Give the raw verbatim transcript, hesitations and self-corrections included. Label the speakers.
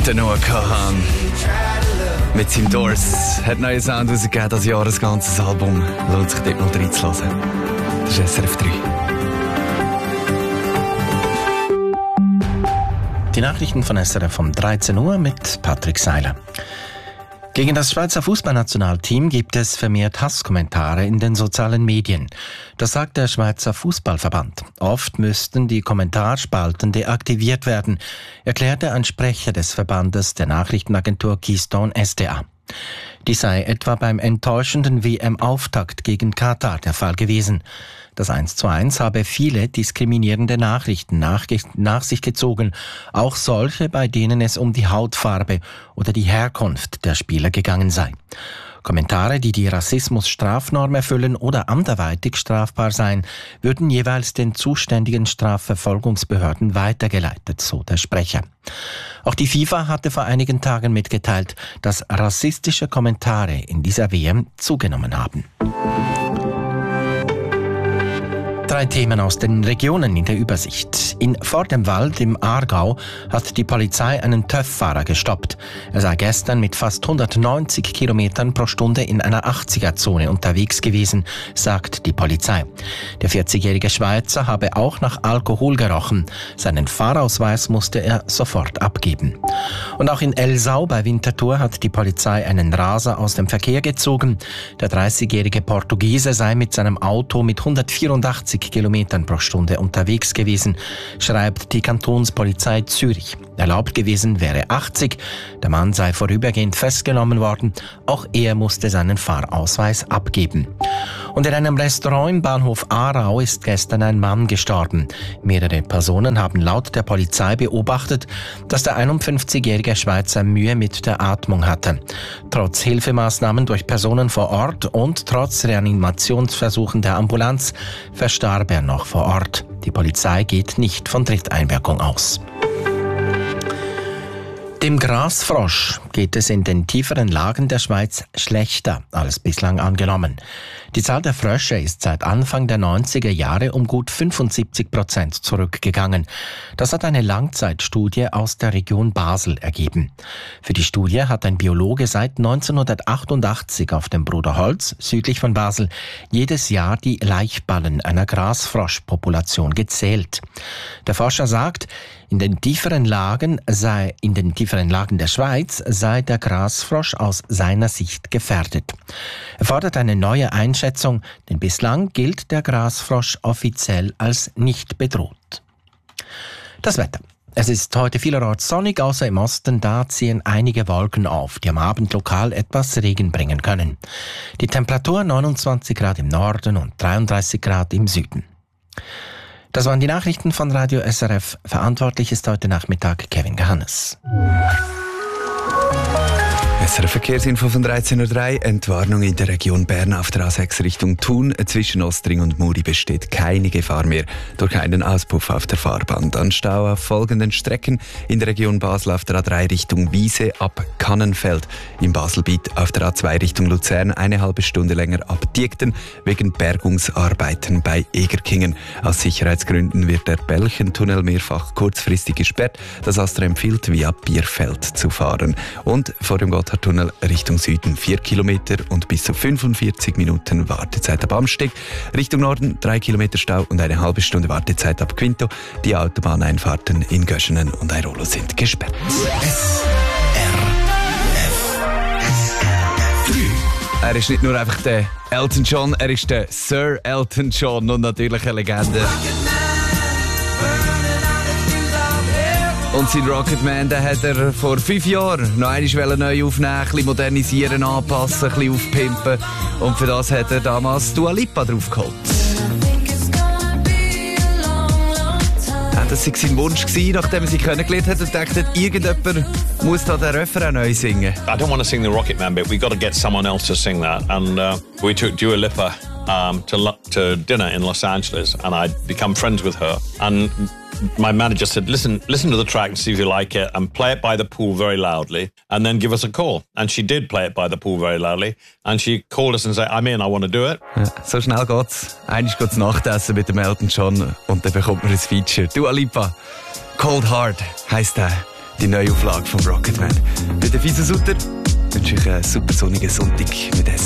Speaker 1: Der Noah Kahan mit seinem Doors hat neuen Sound rausgegeben, das Jahr, ein ganzes Album. Lohnt sich dort mal reinzulassen. Das ist S R F drei.
Speaker 2: Die Nachrichten von S R F um dreizehn Uhr mit Patrick Seiler. Gegen das Schweizer Fußballnationalteam gibt es vermehrt Hasskommentare in den sozialen Medien. Das sagt der Schweizer Fußballverband. Oft müssten die Kommentarspalten deaktiviert werden, erklärte ein Sprecher des Verbandes der Nachrichtenagentur Keystone S D A. Dies sei etwa beim enttäuschenden W M-Auftakt gegen Katar der Fall gewesen. Das eins zu eins habe viele diskriminierende Nachrichten nach, nach sich gezogen, auch solche, bei denen es um die Hautfarbe oder die Herkunft der Spieler gegangen sei. Kommentare, die die Rassismus-Strafnorm erfüllen oder anderweitig strafbar seien, würden jeweils den zuständigen Strafverfolgungsbehörden weitergeleitet, so der Sprecher. Auch die FIFA hatte vor einigen Tagen mitgeteilt, dass rassistische Kommentare in dieser W M zugenommen haben. Drei Themen aus den Regionen in der Übersicht. In Vordemwald im Aargau hat die Polizei einen TÜV-Fahrer gestoppt. Er sei gestern mit fast hundertneunzig Kilometern pro Stunde in einer achtziger-Zone unterwegs gewesen, sagt die Polizei. Der vierzigjährige Schweizer habe auch nach Alkohol gerochen. Seinen Fahrausweis musste er sofort abgeben. Und auch in Elsau bei Winterthur hat die Polizei einen Raser aus dem Verkehr gezogen. Der dreißigjährige Portugiese sei mit seinem Auto mit hundertvierundachtzig Kilometern pro Stunde unterwegs gewesen, schreibt die Kantonspolizei Zürich. Erlaubt gewesen wäre achtzig. Der Mann sei vorübergehend festgenommen worden. Auch er musste seinen Fahrausweis abgeben. Und in einem Restaurant im Bahnhof Aarau ist gestern ein Mann gestorben. Mehrere Personen haben laut der Polizei beobachtet, dass der einundfünfzigjährige Schweizer Mühe mit der Atmung hatte. Trotz Hilfemaßnahmen durch Personen vor Ort und trotz Reanimationsversuchen der Ambulanz verstarb er noch vor Ort. Die Polizei geht nicht von Dritteinwirkung aus. Dem Grasfrosch geht es in den tieferen Lagen der Schweiz schlechter als bislang angenommen. Die Zahl der Frösche ist seit Anfang der neunziger Jahre um gut fünfundsiebzig Prozent zurückgegangen. Das hat eine Langzeitstudie aus der Region Basel ergeben. Für die Studie hat ein Biologe seit neunzehnhundertachtundachtzig auf dem Bruderholz, südlich von Basel, jedes Jahr die Laichballen einer Grasfroschpopulation gezählt. Der Forscher sagt, in den tieferen Lagen sei, in den tieferen Lagen der Schweiz sei der Grasfrosch aus seiner Sicht gefährdet. Er fordert eine neue Einschätzung, denn bislang gilt der Grasfrosch offiziell als nicht bedroht. Das Wetter. Es ist heute vielerorts sonnig, außer im Osten, da ziehen einige Wolken auf, die am Abend lokal etwas Regen bringen können. Die Temperatur neunundzwanzig Grad im Norden und dreiunddreißig Grad im Süden. Das waren die Nachrichten von Radio S R F. Verantwortlich ist heute Nachmittag Kevin Gehannes.
Speaker 1: S R F-Verkehrsinfo von dreizehn Uhr drei. Entwarnung in der Region Bern auf der A sechs Richtung Thun. Zwischen Ostring und Muri besteht keine Gefahr mehr durch einen Auspuff auf der Fahrbahn. Dann Stau auf folgenden Strecken. In der Region Basel auf der A drei Richtung Wiese ab Kannenfeld. Im Baselbiet auf der A zwei Richtung Luzern eine halbe Stunde länger ab Diekten wegen Bergungsarbeiten bei Egerkingen. Aus Sicherheitsgründen wird der Belchentunnel mehrfach kurzfristig gesperrt. Das Astra empfiehlt, via Bierfeld zu fahren. Und vor dem Gotthardtunnel Richtung Süden vier Kilometer und bis zu fünfundvierzig Minuten Wartezeit ab Amsteg. Richtung Norden drei Kilometer Stau und eine halbe Stunde Wartezeit ab Quinto. Die Autobahneinfahrten in Göschenen und Airolo sind gesperrt.
Speaker 3: S R F drei.
Speaker 1: Er ist nicht nur einfach der Elton John, er ist der Sir Elton John und natürlich eine Legende. Und sein Rocketman, den hat er vor fünf Jahren noch einmal neu aufnehmen, ein bisschen modernisieren, anpassen, ein bisschen aufpimpen. Und für das hat er damals Dua Lipa draufgeholt. Ja, das war sein Wunsch, nachdem er sie kennengelernt hat und dachte, irgendjemand muss da den Refrain neu singen.
Speaker 4: I don't want to sing the Rocketman bit. We got to get someone else to sing that. And uh, we took Dua Lipa um, to, to dinner in Los Angeles, and I'd become friends with her. And my manager said, listen, listen to the track and see if you like it and play it by the pool very loudly and then give us a call. And she did play it by the pool very loudly and she called us and said, I'm in, I want to do it.
Speaker 1: Ja, so schnell geht's. Eigentlich geht's Nachtessen mit dem Elton John und dann bekommt man ein Feature. Dua Lipa, Cold Heart heisst der. die neue Auflage vom Rocketman. Mit der Fisa Sutter wünsche ich einen super sonnigen Sonntag mit